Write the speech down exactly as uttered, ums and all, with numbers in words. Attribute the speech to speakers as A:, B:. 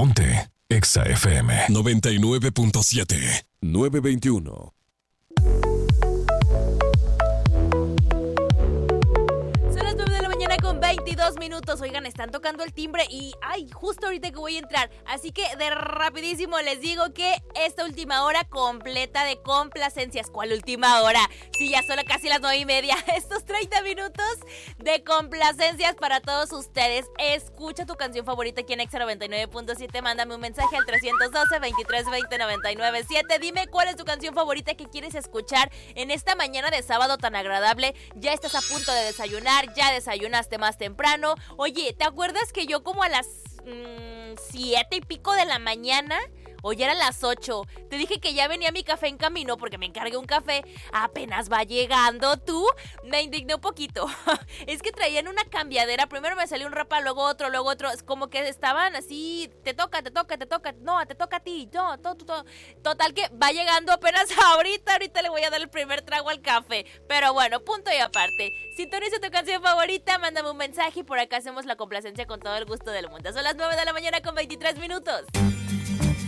A: Ponte Exa F M noventa y nueve punto siete, nueve veintiuno.
B: Con veintidós minutos, oigan, están tocando el timbre y ay, justo ahorita que voy a entrar, así que de rapidísimo les digo que esta última hora completa de complacencias. ¿Cuál última hora? Sí, ya son casi las nueve y media. Estos treinta minutos de complacencias para todos ustedes. Escucha tu canción favorita aquí en Exa noventa y nueve punto siete. Mándame un mensaje al trescientos doce, veintitrés veinte, noventa y nueve siete. Dime cuál es tu canción favorita que quieres escuchar en esta mañana de sábado tan agradable. Ya estás a punto de desayunar, ya desayunaste más temprano. Oye, ¿te acuerdas que yo como a las mmm, siete y pico de la mañana, o ya eran las ocho, te dije que ya venía mi café en camino porque me encargué un café? Apenas va llegando tú. Me indigné un poquito. Es que traían una cambiadera. Primero me salió un rapa, luego otro, luego otro. Es como que estaban así, te toca, te toca, te toca. No, te toca a ti. No, to, to, to. Total que va llegando apenas ahorita. Ahorita le voy a dar el primer trago al café. Pero bueno, punto y aparte. Sintoniza tu canción favorita, mándame un mensaje y por acá hacemos la complacencia con todo el gusto del mundo. Son las nueve de la mañana con veintitrés minutos.